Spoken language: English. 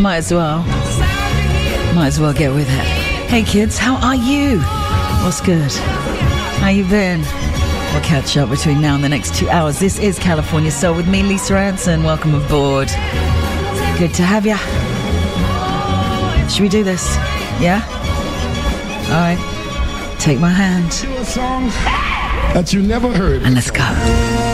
Might as well get with it. Hey kids, how are you? What's good? How you been? We'll catch up between now and the next 2 hours. This is California Soul with me, Lisa Ranson. Welcome aboard. Good to have ya. Should we do this? Yeah? Alright. Take my hand. Do a song that you never heard. And let's go.